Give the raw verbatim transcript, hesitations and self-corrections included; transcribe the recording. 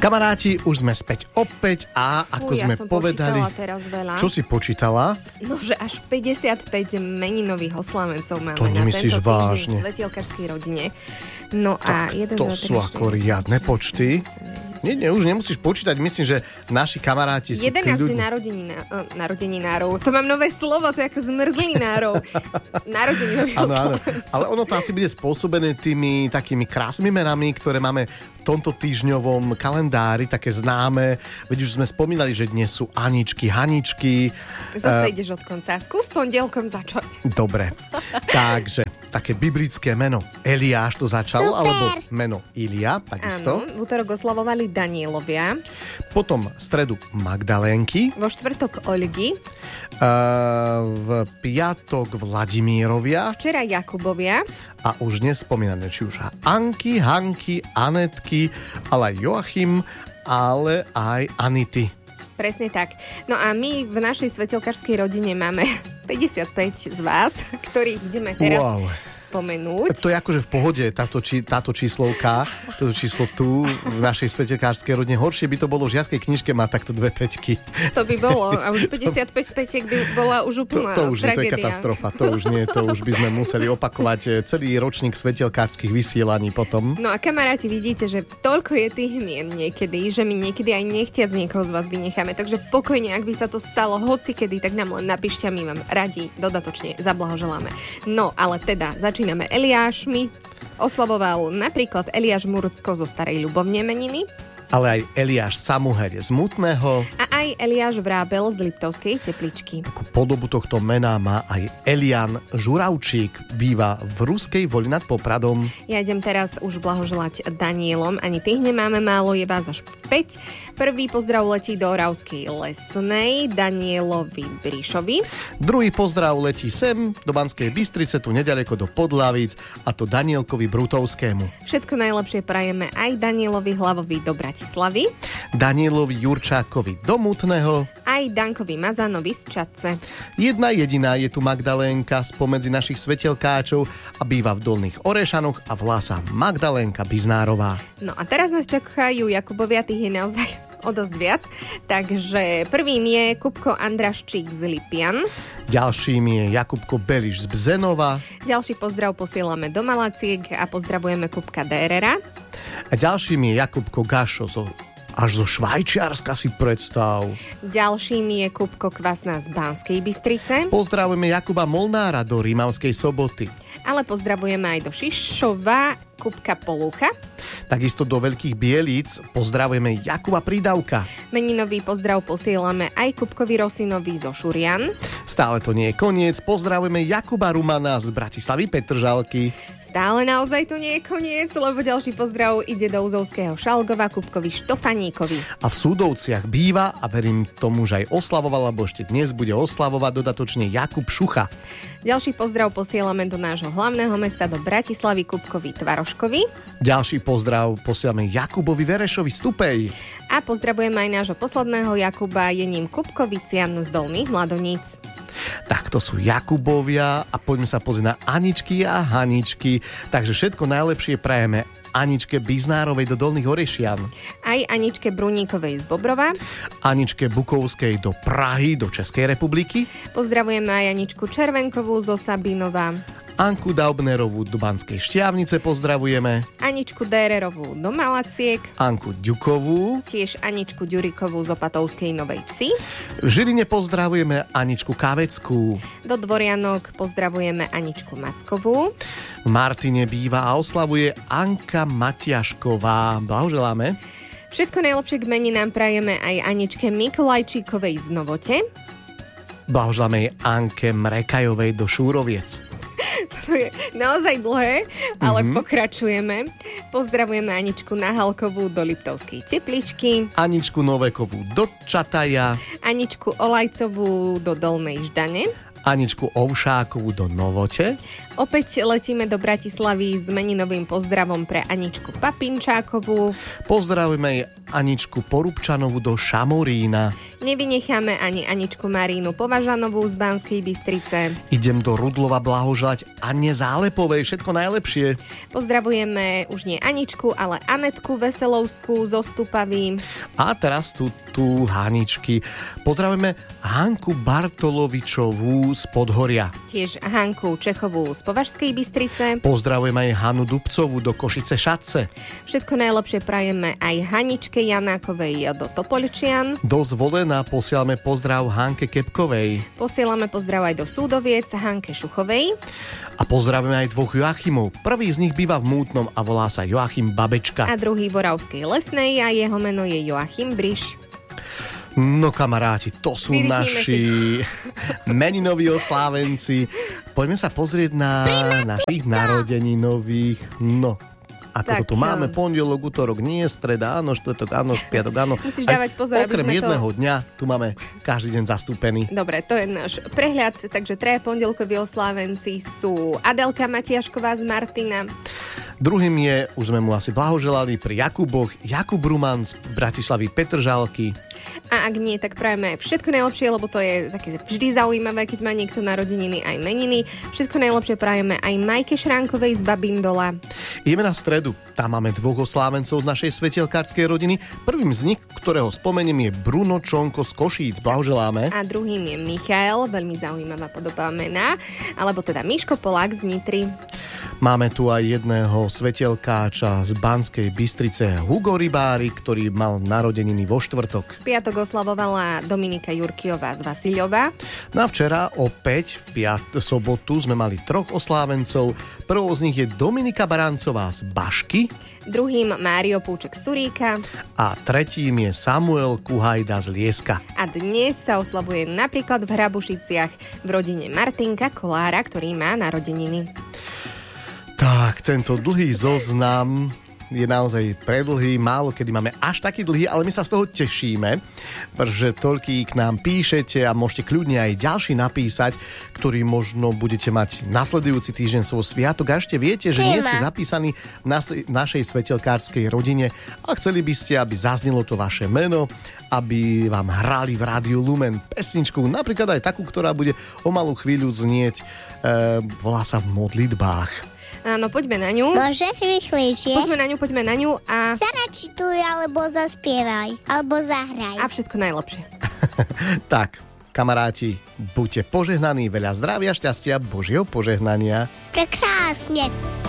Kamaráti, už sme späť opäť a ako Uj, sme ja som povedali... počítala teraz veľa. Čo si počítala? No, že až päťdesiatpäť meninových oslavencov máme To na nemyslíš tento týždeň vážne? v svetielkarskej rodine. No a jeden, To dva, tri, sú štyri, ako riadne počty. Nie, nie, už nemusíš počítať. Myslím, že naši kamaráti si jedenásť kľudne... narodeninárov. Uh, narodeninárov. To mám nové slovo, to je ako zmrzlinárov. Narodeninových Áno, áno. oslavencov. Ale ono to asi bude spôsobené tými takými krásnymi menami, ktoré máme v tomto týždňovom kalendári, také známe. Veď už sme spomínali, že dnes sú Aničky, Haničky. Zase Uh, ideš od konca. Skús pondelkom začať. Dobre. Takže, také biblické meno. Eliáš to začalo, Super. alebo meno Ilia, takisto. Áno, v útorok oslavovali Danielovia, Potom v stredu Magdalénky, vo štvrtok Olgy, uh, v piatok Vladimírovia včera Jakubovia, a už dnes spomínané či už Anky, Hanky, Anetky, ale aj Joachim, ale aj Anity. presne tak. No a my v našej svetelkarskej rodine máme päťdesiatpäť z vás, ktorých ideme teraz Wow. spomenúť. To je akože v pohode, táto, či, táto číslovka, toto číslo tu v našej svetelkárskej rodine. Horšie by to bolo v žiackej knižke mať takto dve päťky. To by bolo. A už päťdesiatpäť päťek by bola už To, úplná to už nie, to je tragédia. katastrofa. To už nie, to už by sme museli opakovať celý ročník svetelkárskych vysielaní potom. No a kamaráti, vidíte, že toľko je tých mien niekedy, že my niekedy aj nechtiac niekoho z vás vynecháme. Takže pokojne, ak by sa to stalo hocikedy, tak nám len napíšte a my vám radi dodatočne zablahoželáme. No, ale teda začíname Eliášmi. Oslavoval napríklad Eliáš Murcko zo Starej Ľubovne meniny Ale aj Eliáš Samuher z Mutného. a aj Eliáš Vrábel z Liptovskej Tepličky. Takú podobu tohto mená má aj Elian Žuravčík. Býva v Ruskej Voli nad Popradom. Ja idem teraz už blahoželať Danielom. Ani tých nemáme málo, je vás až päť. Prvý pozdrav letí do Oravskej Lesnej, Danielovi Bríšovi. Druhý pozdrav letí sem, do Banskej Bystrice, tu nedaleko do Podlavíc, a to Danielkovi Brutovskému. Všetko najlepšie prajeme aj Danielovi Hlavovi do Bratislavy, Danielovi Jurčákovi do Mutného. aj Dankovi Mazanovi z Čadce. Jedna jediná je tu Magdalénka spomedzi našich svetelkáčov a býva v Dolných Orešanoch a volá sa Magdalénka Biznárová. No a teraz nás čakajú Jakubovia, tých je naozaj o dosť viac. Takže prvým je Kupko Andraščík z Lipian. Ďalším je Jakubko Beliš z Bzenova. Ďalší pozdrav posielame do Malaciek a pozdravujeme Kupka Dérera. A ďalším je Jakubko Gašo zo, až zo Švajčiarska, si predstav. Ďalším je Kupko Kvasná z Banskej Bystrice. Pozdravujeme Jakuba Molnára do Rímavskej Soboty. Ale pozdravujeme aj do Šišova Kupka Polúcha. Takisto do Veľkých Bielíc pozdravujeme Jakuba Prídavka. Meninový pozdrav posielame aj Kupkovi Rosinovi zo Šurian. Stále to nie je koniec. Pozdravujeme Jakuba Rumana z Bratislavy Petržalky. Stále naozaj to nie je koniec, lebo ďalší pozdrav ide do Uzovského Šalgova Kupkovi Štofaníkovi. A v Súdovciach býva, a verím tomu, že aj oslavoval, alebo ešte dnes bude oslavovať dodatočne Jakub Šucha. Ďalší pozdrav posielame do nášho hlavného mesta, do Bratislavy Kupkovi Tvaroškovi. Ďalší pozdrav posielame Jakubovi Verešovi z Tupej. A pozdravujeme aj nášho posledného Jakuba, je ním Kupko Vician z Dolných Mladoníc. Tak to sú Jakubovia a poďme sa pozrieť na Aničky a Haničky. Takže všetko najlepšie prajeme Aničke Biznárovej do Dolných Orešian, Aj Aničke Bruníkovej z Bobrova. Aničke Bukovskej do Prahy, do Českej republiky, Pozdravujeme aj Aničku Červenkovú zo Sabinova. Anku Daubnerovú do Banskej Štiavnice pozdravujeme, Aničku Dérerovú do Malaciek. Anku Ďukovú, Tiež Aničku Ďurikovú z Opatovskej Novej Vsi. v Žiline pozdravujeme Aničku Kaveckú, Do Dvorianok pozdravujeme Aničku Mackovú. v Martine býva a oslavuje Anka Matiašková. Blahoželáme. Všetko najlepšie k meninám prajeme aj Aničke Mikolajčíkovej z Novote. Blahoželáme aj Anke Mrekajovej do Šúroviec. To je naozaj dlhé, ale mm-hmm. pokračujeme. Pozdravujeme Aničku Nahalkovú do Liptovskej Tepličky. Aničku Novekovú do Čataja, Aničku Olajcovú do Dolnej Ždane. Aničku Ovšákovú do Novote. Opäť letíme do Bratislavy s meninovým pozdravom pre Aničku Papinčákovú. Pozdravujeme aj Aničku Porubčanovú do Šamorína. Nevynecháme ani Aničku Marínu Považanovú z Banskej Bystrice. Idem do Rudlova blahoželať Anne Zálepovej. Všetko najlepšie. Pozdravujeme už nie Aničku, ale Anetku Veselovskú zo Stupavy. A teraz tu, tu Haničky. Pozdravujeme Hanku Bartolovičovú z Podhoria. Tiež Hanku Čechovú z Považskej Bystrice. Pozdravujem aj Hanu Dubcovú do Košice Šatce. Všetko najlepšie prajeme aj Haničke Janákovej do Topoličian. Do Zvolena posielame pozdrav Hanke Kepkovej. Posielame pozdrav aj do Súdoviec Hanke Šuchovej. A pozdravujeme aj dvoch Joachimov. Prvý z nich býva v Mútnom a volá sa Joachim Babečka. A druhý v Oravskej Lesnej a jeho meno je Joachim Briš. No kamaráti, to sú Vydýchnime naši meninoví oslávenci. Poďme sa pozrieť na našich narodeninových. No, ako Tak, to tu máme, pondelok, útorok, nie, streda, áno, štvrtok, áno, špiatok, áno. Musíš dávať pozor, aby okrem sme to- jedného dňa, tu máme každý deň zastúpený. Dobre, to je náš prehľad, takže traja pondelkoví oslávenci sú Adelka Matiašková z Martina. Druhým je, už sme mu asi blahoželali, pri Jakuboch, Jakub Ruman z Bratislavy Petržalky. A ak nie, tak prajeme všetko najlepšie, lebo to je také vždy zaujímavé, keď má niekto narodeniny aj meniny. Všetko najlepšie prajeme aj Majke Šránkovej z Babindola. Ideme na stredu. Tam máme dvoch oslávencov z našej svetelkárskej rodiny. Prvým z nich, ktorého spomeniem, je Bruno Čonko z Košíc. Blahoželáme. A druhým je Michael, veľmi zaujímavá podoba mena, alebo teda Miško Polák z Nitry. Máme tu aj jedného svetelkáča z Banskej Bystrice, Hugo Rybári, ktorý mal narodeniny vo štvrtok. V piatok oslavovala Dominika Jurkiová z Vasiľova. No a včera opäť v piat- sobotu sme mali troch oslávencov. Prvou z nich je Dominika Barancová z Bašky Druhým Mário Púček z Turíka. a tretím je Samuel Kuhajda z Lieska. A dnes sa oslavuje napríklad v Hrabušiciach v rodine Martinka Kolára, ktorý má narodeniny. Tak, tento dlhý zoznam je naozaj predlhý, málo kedy máme až taký dlhý, ale my sa z toho tešíme, pretože toľký k nám píšete a môžete kľudne aj ďalší napísať, ktorý možno budete mať nasledujúci týždeň svoj sviatok a ešte viete, že nie ste zapísaní v nas- našej svetelkárskej rodine a chceli by ste, aby zaznelo to vaše meno, aby vám hrali v Rádiu Lumen pesničku, napríklad aj takú, ktorá bude o malú chvíľu znieť, e, volá sa V modlitbách. Áno, poďme na ňu. Môžeš rýchlejšie? Poďme na ňu, poďme na ňu a, Zaračituj, alebo zaspievaj, alebo zahraj. a všetko najlepšie. Tak, kamaráti, buďte požehnaní, veľa zdravia, šťastia, Božieho požehnania. Prekrásne.